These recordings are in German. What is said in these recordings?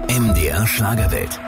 MDR Schlagerwelt.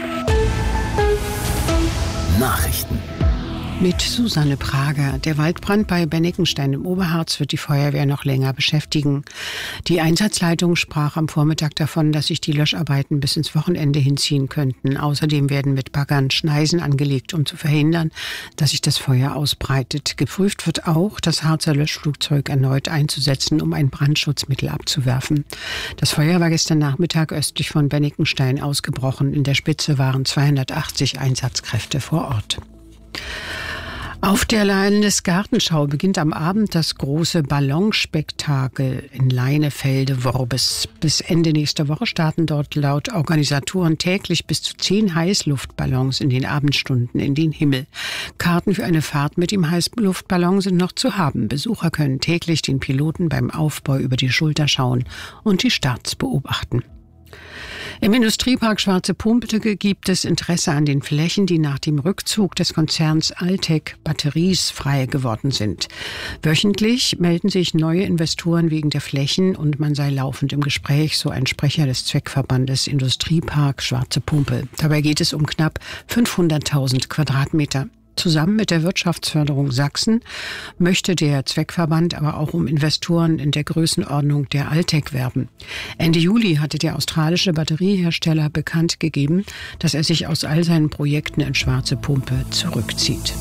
Nachrichten. Mit Susanne Prager. Der Waldbrand bei Bennekenstein im Oberharz wird die Feuerwehr noch länger beschäftigen. Die Einsatzleitung sprach am Vormittag davon, dass sich die Löscharbeiten bis ins Wochenende hinziehen könnten. Außerdem werden mit Baggern Schneisen angelegt, um zu verhindern, dass sich das Feuer ausbreitet. Geprüft wird auch, das Harzer Löschflugzeug erneut einzusetzen, um ein Brandschutzmittel abzuwerfen. Das Feuer war gestern Nachmittag östlich von Bennekenstein ausgebrochen. In der Spitze waren 280 Einsatzkräfte vor Ort. Auf der Landesgartenschau beginnt am Abend das große Ballonspektakel in Leinefelde-Worbis. Bis Ende nächster Woche starten dort laut Organisatoren täglich bis zu 10 Heißluftballons in den Abendstunden in den Himmel. Karten für eine Fahrt mit dem Heißluftballon sind noch zu haben. Besucher können täglich den Piloten beim Aufbau über die Schulter schauen und die Starts beobachten. Im Industriepark Schwarze Pumpe gibt es Interesse an den Flächen, die nach dem Rückzug des Konzerns Altec Batteries frei geworden sind. Wöchentlich melden sich neue Investoren wegen der Flächen und man sei laufend im Gespräch, so ein Sprecher des Zweckverbandes Industriepark Schwarze Pumpe. Dabei geht es um knapp 500.000 Quadratmeter. Zusammen mit der Wirtschaftsförderung Sachsen möchte der Zweckverband aber auch um Investoren in der Größenordnung der Altec werben. Ende Juli hatte der australische Batteriehersteller bekannt gegeben, dass er sich aus all seinen Projekten in Schwarze Pumpe zurückzieht.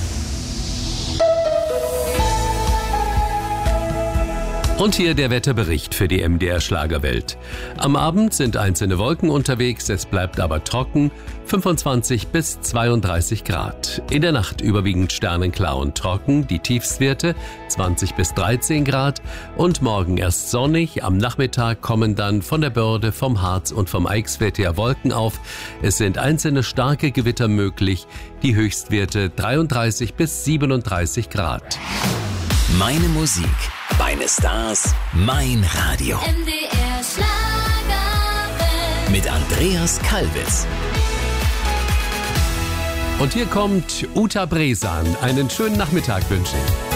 Und hier der Wetterbericht für die MDR Schlagerwelt. Am Abend sind einzelne Wolken unterwegs, es bleibt aber trocken, 25 bis 32 Grad. In der Nacht überwiegend sternenklar und trocken, die Tiefstwerte 20 bis 13 Grad. Und morgen erst sonnig, am Nachmittag kommen dann von der Börde, vom Harz und vom Eichsfeld her Wolken auf. Es sind einzelne starke Gewitter möglich, die Höchstwerte 33 bis 37 Grad. Meine Musik, meine Stars, mein Radio. MDR Schlagerwelt. Mit Andreas Kalwitz. Und hier kommt Uta Bresan. Einen schönen Nachmittag wünsche ich.